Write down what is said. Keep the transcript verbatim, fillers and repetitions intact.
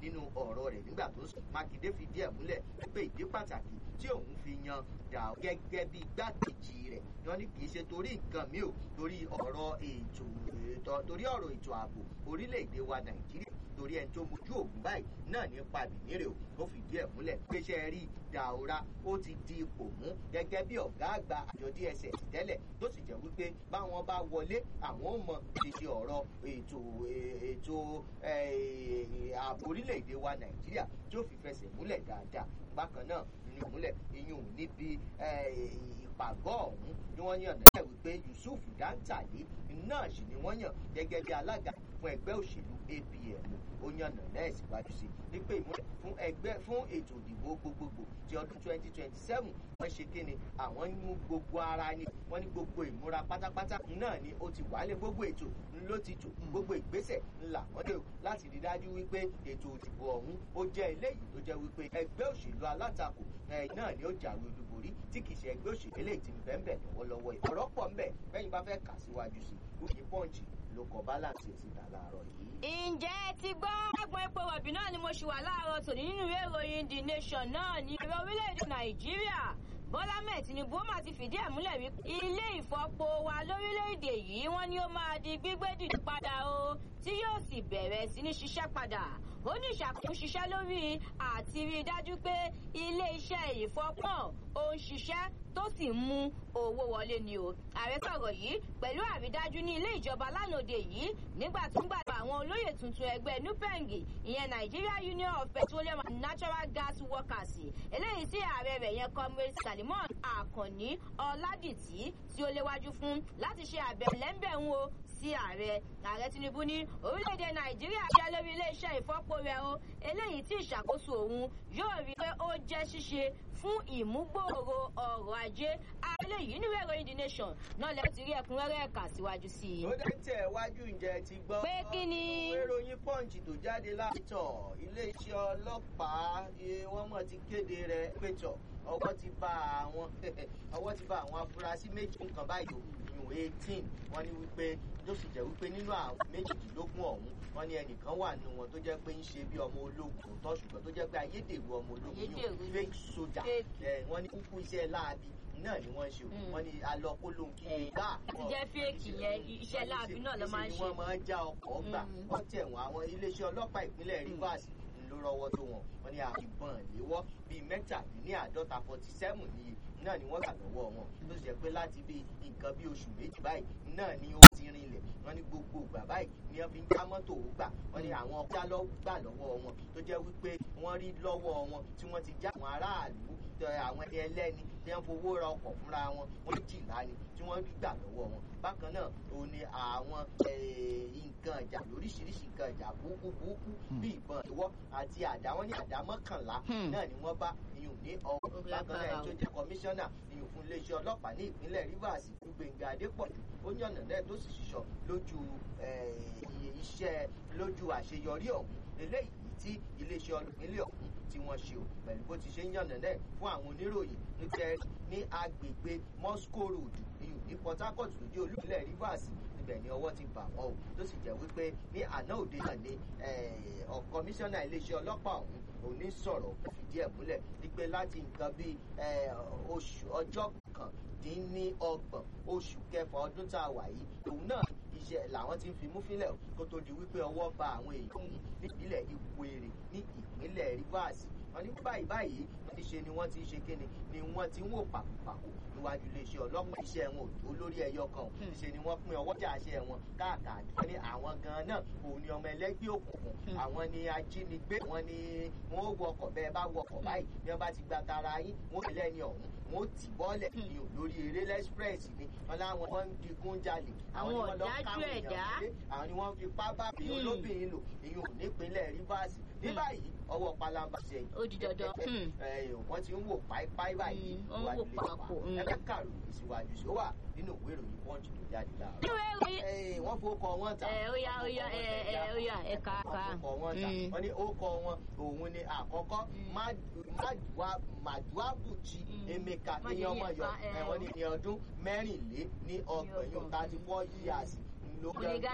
nínú ọ̀rọ̀ rẹ̀ nígbà tó sọ Mákindé fìdí ẹ̀ múlẹ̀ pé ìdí pàtàkì tí òun fi yan Dàó gẹ́gẹ́ bí igbákejì rẹ̀ wọ́n ní kì í ṣe torí nǹkan mi ò torí ọ̀rọ̀ ètò torí ọ̀rọ̀ ètò ààbò orílẹ̀-èdè wa Nàìjíríà torí ẹni tó mojú òògùn báyìí náà nípa bìnírè o ó fìdí ẹ̀ múlẹ̀ pé ṣe rí Dàórá ó ti di ipò mú gẹ́gẹ́ bí ọ̀gá àgbà àjọ D S S tẹ́lẹ̀ tó sì jẹ́ wípé báwọn bá wọlé àwọn ò mọ ṣíṣe ọ̀rọ̀ ètò ètò ààbò orílẹ̀-èdè wa Nàìjíríà tí ó fi fẹsẹ̀ múlẹ̀ dáadáa bákan náà ní ìmúlẹ̀ iyùn níbi ìpàgọ́ ọ̀hún ni wọ́n yàn náà wípé Yusuf Dantale náà sì ni wọ́n yàn gẹ́gẹ́ bí alága fún ẹgbẹ́ òṣèlú A P M ó yànnà náà síwájú sí wípé ìmúlẹ̀ fún ẹgbẹ́ fún ètò ìdìbò gbogbogbò ti ọdún twenty twenty seven wọ́n ṣe kí ni àwọn ń mú gbogbo ara ni wọ́n ní gbogbo ìmúra pátápátá náà ni ó ti wálé gbogbo ètò ló ti tò gbogbo ìgbésẹ̀ ńlá wọ́n dé láti rí dájú wípé ètò ìdìbò ọ̀hún ó jẹ́ eléyìí tó jẹ́ wípé ẹgbẹ́ òṣèlú alátakò náà ni ó jàwé olúborí tí kì í ṣe ẹgbẹ́ òṣèlú eléyìí ti ń bẹ́ẹ̀ lọ́wọ́lọ́wọ́ ọ̀rọ̀ pọ̀ ńbẹ̀ bẹ́yìn bá fẹ́ kà síwájú sí i Punch ló kọ bálànsì síta láàárọ̀ yìí. Ǹjẹ́ ti gbọ́ agbọn epo rọ̀bì náà ni mo ṣì wà láàárọ̀ tòní nínú ìwé ìròyìn The Nation náà ní ìrẹ́ orílẹ̀-èdè Nàìjíríà Bọ́lá Ahmed Tinubu máa ti fìdí ẹ̀ múlẹ̀ wípé ilé ìfọpo wa lórílẹ̀-èdè yìí wọ́n ní ó máa di gbígbé dìde padà o tí yóò sì bẹ̀rẹ̀ sí ní ṣiṣẹ́ padà ó ní ìṣàkóso ṣiṣẹ́ lórí àti rí i dájú pé ilé iṣẹ́ ìfọpọ̀ ó ń ṣiṣẹ́ tó sì ń mú owó wọlé ni o ààrẹ sọ̀rọ̀ yìí pẹ̀lú àrídájú ní ilé ìjọba lánàá yìí nígbà tó ń gbàgbọ́ àwọn olóyè tuntun ẹgbẹ́ NUPENG ìyẹn Nigeria Union of Petroleum and Natural Gas Workers eléyìí tí ààrẹ rẹ̀ yẹn Comrade Salimon Akànní Ọládìtì tí ó léwájú fún láti ṣe àbẹ̀lẹ́ńbẹ̀ń o sí ààrẹ ààrẹ Tinubu ní orílẹ̀-èdè Nàìjíríà ṣe lórí ilé-iṣẹ́ ìfọpo rẹ̀ o eléyìí tí ìṣàkóso òun yóò rí pé ó jẹ́ ṣíṣe fún ìmúgbòòrò ọrọ̀ ajé alẹ́ yìí nínú ìròyìn The Nation náà lẹ́yìn tí rí ẹ̀kúnrẹ́rẹ́ ẹ̀ka síwájú sí i. ó dẹ́ tẹ̀ wájú ǹjẹ́ ti gbọ́. pé kí ni. ìròyìn Punch tó jáde láàtọ̀ iléeṣẹ́ ọlọ́pàá wọ́n mọ̀ ti kéde rẹ̀ pétọ̀ ọwọ́ ti bá àwọn ọwọ́ ti bá àwọn afurasí méjì nǹkan báyìí ìyún eighteen wọ́n ní wípé tó sì jẹ́ wípé nínú àwọn méjìdínlógún ọ̀hún wọ́n ní ẹnìkan wà nínú wọn tó jẹ́ pé ń ṣe bí ọmọ ológun tó ṣùgbọ́n tó jẹ́ pé ayédèrú ọmọ ológun yóò fake soldier wọ́n ní kúkú iṣẹ́ láabi náà ni wọ́n ṣe wọ́n ní alọ́kólóńkì gbà. ti jẹ́ fẹ́ẹ̀kì yẹn iṣẹ́ láabi náà ló máa ń ṣe. wọ́n máa ń já ọkọ̀ gbà wọ́n tẹ̀ wọ́n àwọn iléeṣẹ́ ọlọ́pàá ìpínlẹ̀ Rivers ló rọwọ́ tó wọn wọ́n ní ìbọn léwọ́ bíi mẹ́tàdínláàádọ́ta forty seven ní náà ni wọ́n gbà lọ́wọ́ wọn tó ṣe pé láti bí nǹkan bí oṣù méjì báyìí náà ni ó ti rinlẹ̀ wọ́n ní gbogbo ìgbà báyìí ni wọ́n fi ń já mọ́tò gbà wọ́n ní àwọn ọjà lọ gbà lọ́wọ́ wọn tó jẹ́ wípé wọ́n rí lọ́wọ́ wọn tí wọ́n ti já àwọn aráàlú àwọn ẹlẹ́ni tí wọ́n fowó ra ọkọ̀ fúnra wọn wọ́n jìlá ni tí wọ́n rí gbà lọ́wọ́ wọn bákan náà ó ní àwọn nǹkan ìjà lóríṣiríṣi nǹkan ìjà burúkú burúkú bí ìbọn ìwọ́ àti àdá wọn ní àdá mọ́kànlá náà ni wọ́n bá iyùn ní ọ̀hún bákan náà tó jẹ́ kọmíṣánná iyùn fún iléeṣẹ́ ọlọ́pàá ní ìpínlẹ̀ Rivers Gbénga Adépọ̀jù ó yànnà náà tó sì ṣiṣọ́ lójú iṣẹ́ lójú àṣeyọrí ọ̀hún eléyìí tí iléeṣẹ́ ìpínlẹ̀ ọ̀hún tí wọ́n ṣe o pẹ̀lú bó ti ṣe ń yànnà náà fún àwọn oníròyìn níbẹ̀ ní agbègbè Moscow Road ní Port Harcourt lójú olúìlẹ̀ Rivers ibẹ̀ ni ọwọ́ ti bà wọ́n o tó sì jẹ́ wípé ní àná òde náà ni kọmíṣánná iléeṣẹ́ ọlọ́pàá ọ̀hún òní sọ̀rọ̀ ó fìdí ẹ̀ múlẹ̀ wípé láti nǹkan bíi oṣù ọjọ́ kan dín ní ọgbọ̀n oṣù kẹfà ọdún tá a wà yìí òun náà iṣẹ́ làwọn ti ń fi mú fílẹ̀ kó tó di wípé ọwọ́ bá àwọn èèyàn nípínlẹ̀ Ìwéré ní ìpínlẹ̀ Rivers wọ́n ní báyìí báyìí wọ́n ti ṣe ni wọ́n ti ṣe kíni ni wọ́n ti ń wò pàkópàkó níwájú iléeṣẹ́ ọlọ́pàá iṣẹ́ wọn olórí ẹyọ kan ṣe ni wọ́n pín ọwọ́jà iṣẹ́ wọn káàkiri wọ́n ní àwọn gan-an náà òun ni ọmọ ẹlẹ́gbẹ́ òkùnkùn àwọn ni ajínigbé wọ́n ní wọ́n ó wọkọ̀ bẹ́ẹ̀ bá wọkọ̀ báyìí bí wọ́n bá ti gba tara yín wọ́n lè lẹ́ni ọ̀hún wọ́n ó tì bọ́ọ̀lẹ̀ ní olórí eré lẹ́sprẹ́ẹ̀sì ni wọ́n láwọn wọ́n ń digun jalè àwọn ni wọ́n lọ káwọn èèyàn lé àwọn ni wọ́n fi pábà bí olóbìnrin lò ìyún nípínlẹ̀ Rivers ní báyìí ọwọ́ palamba ṣe ó di dandan wọ́n ti ń wò páípáí báyìí wọ́n ń wò papọ̀ ẹgbẹ́ kàrò ìsìwájú sí ó wà nínú ìwé ìròyìn Punch tó jáde láàárọ̀ wọ́n fowókọ wọn ta ó yá ó yá ó yá ẹ̀ka ẹ̀ka fowókọ wọn ta wọ́n ní orúkọ wọn òun ni àkọ́kọ́ Maduabuchi Emeka ní ọmọ yọ wọ́n ní ní ọdún mẹ́rìnlé ní ọgbọ̀n yóò thirty four years ló